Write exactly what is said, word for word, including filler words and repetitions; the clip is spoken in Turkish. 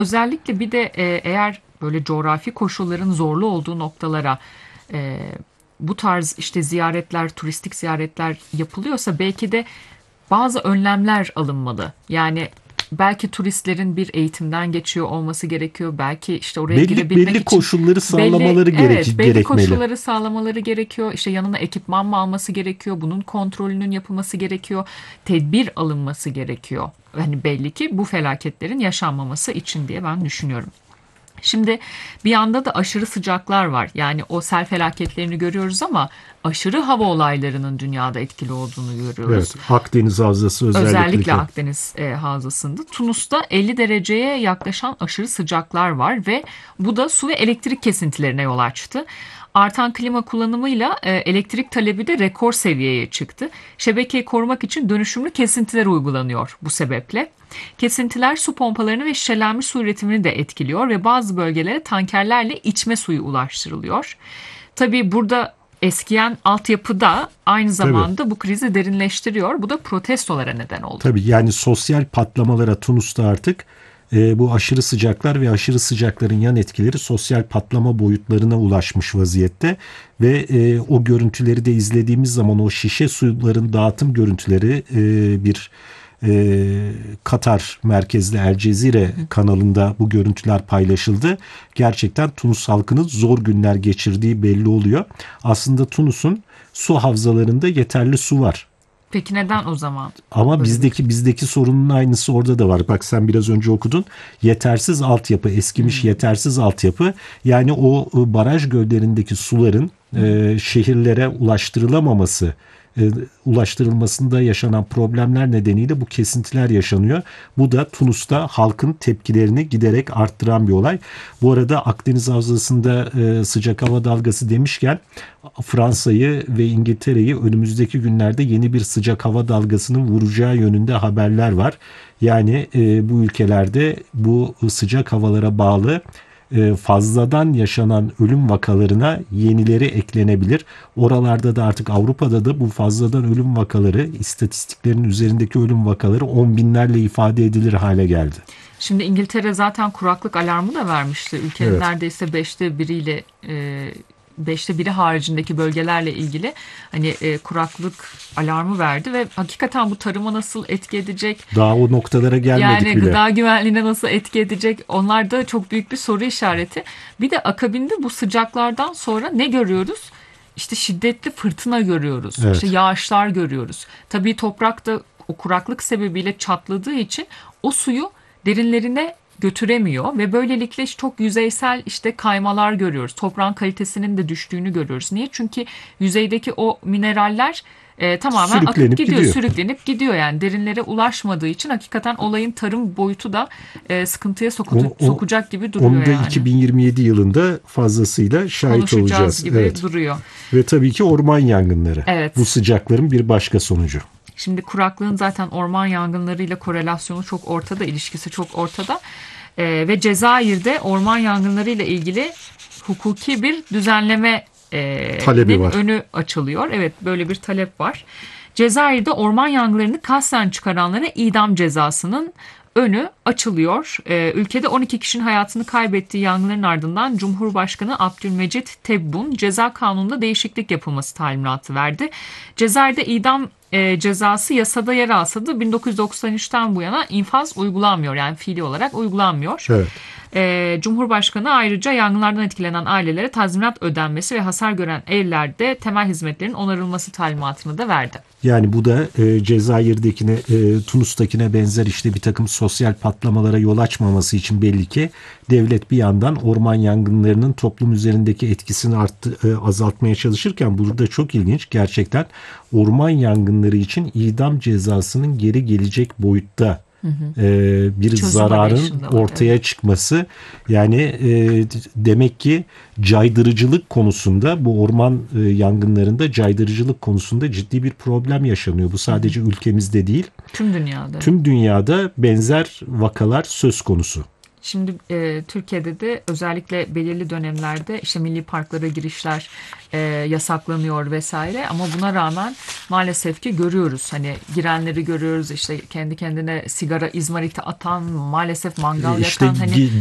Özellikle bir de e, eğer böyle coğrafi koşulların zorlu olduğu noktalara e, bu tarz işte ziyaretler, turistik ziyaretler yapılıyorsa belki de bazı önlemler alınmalı. Yani belki turistlerin bir eğitimden geçiyor olması gerekiyor. Belki işte oraya Belli girebilmek belli için koşulları belli sağlamaları gerek, evet belli gerekmeli. koşulları sağlamaları gerekiyor. İşte yanına ekipman mı alması gerekiyor? Bunun kontrolünün yapılması gerekiyor. Tedbir alınması gerekiyor. Hani belli ki bu felaketlerin yaşanmaması için diye ben düşünüyorum. Şimdi bir yanda da aşırı sıcaklar var. Yani o sel felaketlerini görüyoruz ama aşırı hava olaylarının dünyada etkili olduğunu görüyoruz. Evet, Akdeniz Havzası özellikle Özellikle ki. Akdeniz e, havzasında. Tunus'ta elli dereceye yaklaşan aşırı sıcaklar var ve bu da su ve elektrik kesintilerine yol açtı. Artan klima kullanımıyla e, elektrik talebi de rekor seviyeye çıktı. Şebekeyi korumak için dönüşümlü kesintiler uygulanıyor bu sebeple. Kesintiler su pompalarını ve şişelenmiş su üretimini de etkiliyor ve bazı bölgelere tankerlerle içme suyu ulaştırılıyor. Tabii burada eskiyen altyapı da aynı Tabii. zamanda bu krizi derinleştiriyor. Bu da protestolara neden oldu. Tabii yani sosyal patlamalara Tunus'ta artık e, bu aşırı sıcaklar ve aşırı sıcakların yan etkileri sosyal patlama boyutlarına ulaşmış vaziyette ve e, o görüntüleri de izlediğimiz zaman o şişe suların dağıtım görüntüleri e, bir e, Katar merkezli El Cezire kanalında bu görüntüler paylaşıldı. Gerçekten Tunus halkının zor günler geçirdiği belli oluyor. Aslında Tunus'un su havzalarında yeterli su var. Peki neden o zaman Ama böyle bir bizdeki bizdeki sorunun aynısı orada da var. Bak sen biraz önce okudun. Yetersiz altyapı, eskimiş yetersiz altyapı. Yani o e, baraj göllerindeki suların e, şehirlere ulaştırılamaması, e, ulaştırılmasında yaşanan problemler nedeniyle bu kesintiler yaşanıyor. Bu da Tunus'ta halkın tepkilerini giderek arttıran bir olay. Bu arada Akdeniz Havzası'nda e, sıcak hava dalgası demişken Fransa'yı ve İngiltere'yi önümüzdeki günlerde yeni bir sıcak hava dalgasının vuracağı yönünde haberler var. Yani e, bu ülkelerde bu sıcak havalara bağlı e, fazladan yaşanan ölüm vakalarına yenileri eklenebilir. Oralarda da artık Avrupa'da da bu fazladan ölüm vakaları, istatistiklerin üzerindeki ölüm vakaları on binlerle ifade edilir hale geldi. Şimdi İngiltere zaten kuraklık alarmı da vermişti. Ülkenin Evet. neredeyse beşte biriyle e, beşte biri haricindeki bölgelerle ilgili hani e, kuraklık alarmı verdi ve hakikaten bu tarıma nasıl etki edecek? Daha o noktalara gelmedik Yani bile. gıda güvenliğine nasıl etki edecek? Onlar da çok büyük bir soru işareti. Bir de akabinde bu sıcaklardan sonra ne görüyoruz? İşte şiddetli fırtına görüyoruz. İşte Evet. yağışlar görüyoruz. Tabii toprak da o kuraklık sebebiyle çatladığı için o suyu derinlerine götüremiyor ve böylelikle çok yüzeysel işte kaymalar görüyoruz. Toprağın kalitesinin de düştüğünü görüyoruz. Niye? Çünkü yüzeydeki o mineraller e, tamamen akıp Sürüklenip gidiyor, gidiyor. sürüklenip gidiyor. Yani derinlere ulaşmadığı için hakikaten olayın tarım boyutu da e, sıkıntıya Onu, sokutu, o, sokacak gibi duruyor onu da yani. iki bin yirmi yedi yılında fazlasıyla şahit Konuşacağız olacağız. gibi Evet. duruyor. Ve tabii ki orman yangınları. Bu Evet. sıcakların bir başka sonucu. Şimdi kuraklığın zaten orman yangınlarıyla korelasyonu çok ortada, ilişkisi çok ortada. Ee, ve Cezayir'de orman yangınlarıyla ilgili hukuki bir Talebi düzenlemenin var. önü açılıyor. Evet, böyle bir talep var. Cezayir'de orman yangınlarını kasten çıkaranlara idam cezasının önü açılıyor. Ee, ülkede on iki kişinin hayatını kaybettiği yangınların ardından Cumhurbaşkanı Abdülmecit Tebboune ceza kanununda değişiklik yapılması talimatı verdi. Cezayir'de idam e, cezası yasada yer alsa da bin dokuz yüz doksan üçten bu yana infaz uygulanmıyor. Yani fiili olarak uygulanmıyor. Evet. E, Cumhurbaşkanı ayrıca yangınlardan etkilenen ailelere tazminat ödenmesi ve hasar gören evlerde temel hizmetlerin onarılması talimatını da verdi. Yani bu da e, Cezayir'dekine, e, Tunus'takine benzer işte bir takım sosyal patlamalara yol açmaması için belli ki devlet bir yandan orman yangınlarının toplum üzerindeki etkisini arttı, e, azaltmaya çalışırken burada çok ilginç gerçekten orman yangınları için idam cezasının geri gelecek boyutta e, bir Çözüm zararın arayışında var, ortaya evet. çıkması yani e, demek ki caydırıcılık konusunda bu orman e, yangınlarında caydırıcılık konusunda ciddi bir problem yaşanıyor. Bu sadece ülkemizde değil, Tüm dünyada. tüm dünyada benzer vakalar söz konusu. Şimdi e, Türkiye'de de özellikle belirli dönemlerde işte milli parklara girişler e, yasaklanıyor vesaire, ama buna rağmen maalesef ki görüyoruz, hani girenleri görüyoruz, işte kendi kendine sigara izmariti atan, maalesef E, mangal İşte yakan, hani